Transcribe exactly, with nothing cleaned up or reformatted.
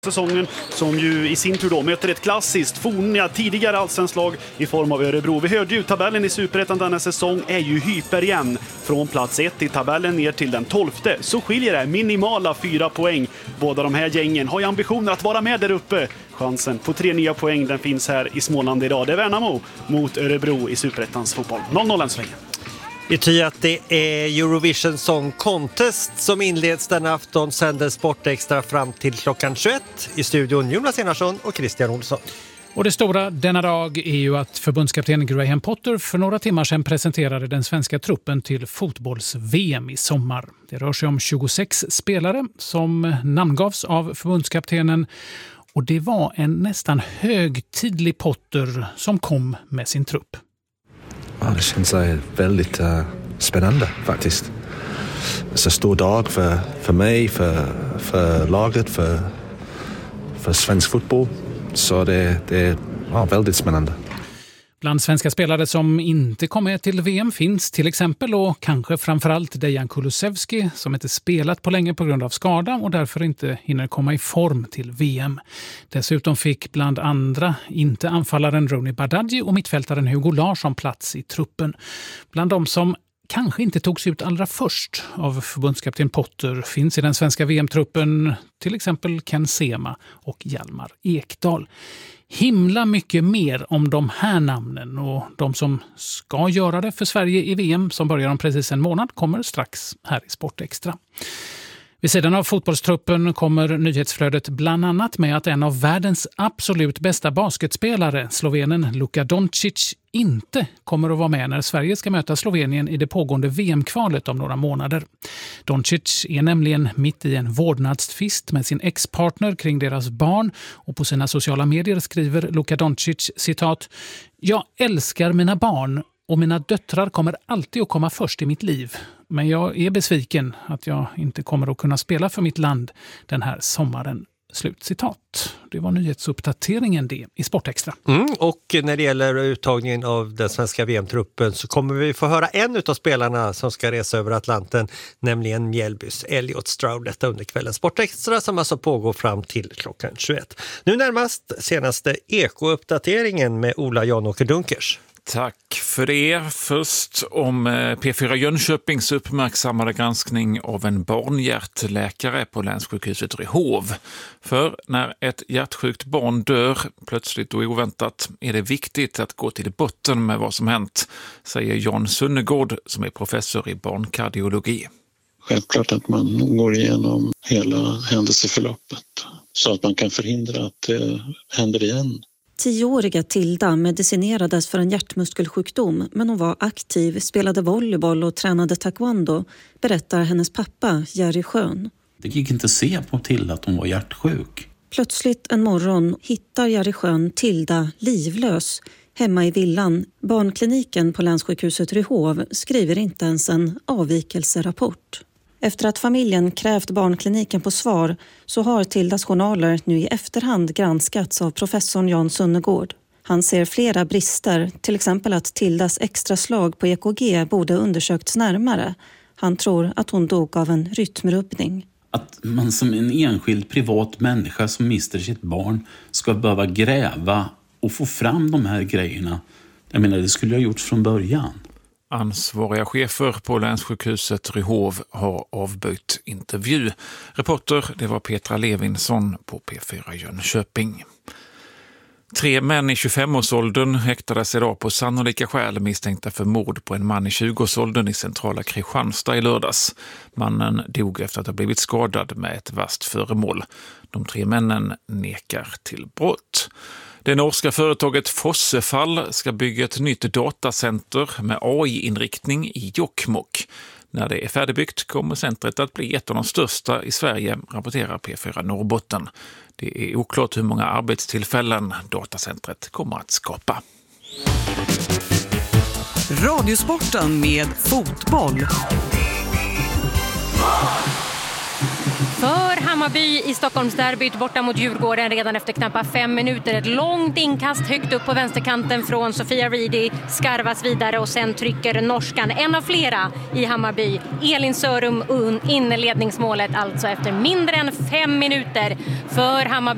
Säsongen som ju i sin tur då möter ett klassiskt forna tidigare allsvenskt lag i form av Örebro. Vi hörde ju tabellen i Superettan denna säsong är ju hyper igen. Från plats ett i tabellen ner till den tolfte så skiljer det minimala fyra poäng. Båda de här gängen har ju ambitioner att vara med där uppe. Chansen på tre nya poäng den finns här i Småland idag. Det är Värnamo mot Örebro i Superettans fotboll. noll noll än så länge. Vi tycker att det är Eurovision Song Contest som inleds den afton, sänder Sport Extra fram till klockan tjugoett. I studion Jonas Enarsson och Christian Olsson. Och det stora denna dag är ju att förbundskapten Graham Potter för några timmar sedan presenterade den svenska truppen till fotbolls-V M i sommar. Det rör sig om tjugosex spelare som namngavs av förbundskaptenen. Och det var en nästan högtidlig Potter som kom med sin trupp. Ja, det känns väldigt uh, spännande faktiskt. Det är en stor dag för, för mig, för, för laget, för, för svensk fotboll. Så det, det är ja, väldigt spännande. Bland svenska spelare som inte kom med till V M finns till exempel och kanske framförallt Dejan Kulusevski som inte spelat på länge på grund av skada och därför inte hinner komma i form till V M. Dessutom fick bland andra inte anfallaren Ronny Bardghji och mittfältaren Hugo Larsson plats i truppen. Bland de som kanske inte togs ut allra först av förbundskapten Potter finns i den svenska V M-truppen till exempel Ken Sema och Hjalmar Ekdal. Himla mycket mer om de här namnen och de som ska göra det för Sverige i V M som börjar om precis en månad kommer strax här i Sport Extra. Vid sidan av fotbollstruppen kommer nyhetsflödet bland annat med att en av världens absolut bästa basketspelare, slovenen Luka Doncic, inte kommer att vara med när Sverige ska möta Slovenien i det pågående V M-kvalet om några månader. Doncic är nämligen mitt i en vårdnadstvist med sin ex-partner kring deras barn och på sina sociala medier skriver Luka Doncic citat: "Jag älskar mina barn och mina döttrar kommer alltid att komma först i mitt liv. Men jag är besviken att jag inte kommer att kunna spela för mitt land den här sommaren." Slutcitat. Det var nyhetsuppdateringen det i Sport Extra. Mm, och när det gäller uttagningen av den svenska V M-truppen så kommer vi få höra en av spelarna som ska resa över Atlanten, nämligen Mjällbys Elliot Stroud. Detta under kvällens Sport Extra som alltså pågår fram till klockan tjugoett. Nu närmast senaste Eko-uppdateringen med Ola Jan-Åke Dunkers. Tack för det. Först om P fyra Jönköpings uppmärksammade granskning av en barnhjärtläkare på länssjukhuset Ryhov. För när ett hjärtsjukt barn dör plötsligt och oväntat är det viktigt att gå till botten med vad som hänt, säger Jan Sunnegård som är professor i barnkardiologi. Självklart att man går igenom hela händelseförloppet så att man kan förhindra att det händer igen. Tioåriga Tilda medicinerades för en hjärtmuskelsjukdom men hon var aktiv, spelade volleyboll och tränade taekwondo, berättar hennes pappa Jerry Schön. Det gick inte att se på Tilda att hon var hjärtsjuk. Plötsligt en morgon hittar Jerry Schön Tilda livlös hemma i villan. Barnkliniken på länssjukhuset Ryhov skriver inte ens en avvikelserapport. Efter att familjen krävt barnkliniken på svar så har Tildas journaler nu i efterhand granskats av professorn Jan Sunnegård. Han ser flera brister, till exempel att Tildas extra slag på E K G borde undersökts närmare. Han tror att hon dog av en rytmrubbning. Att man som en enskild privat människa som mister sitt barn ska behöva gräva och få fram de här grejerna. Jag menar, det skulle jag ha gjort från början. Ansvariga chefer på länssjukhuset Ryhov har avböjt intervju. Reporter, det var Petra Levinsson på P fyra Jönköping. Tre män i tjugofemårsåldern häktades idag på sannolika skäl misstänkta för mord på en man i tjugoårsåldern i centrala Kristianstad i lördags. Mannen dog efter att ha blivit skadad med ett vasst föremål. De tre männen nekar till brott. Det norska företaget Fossefall ska bygga ett nytt datacenter med A I-inriktning i Jokkmokk. När det är färdigbyggt kommer centret att bli ett av de största i Sverige, rapporterar P fyra Norrbotten. Det är oklart hur många arbetstillfällen datacentret kommer att skapa. Radiosporten med fotboll. För Hammarby i Stockholmsderbyt borta mot Djurgården redan efter knappt fem minuter. Ett långt inkast högt upp på vänsterkanten från Sofia Reedy. Skarvas vidare och sen trycker norskan, en av flera i Hammarby. Elin Sörum in i ledningsmålet alltså efter mindre än fem minuter för Hammarby.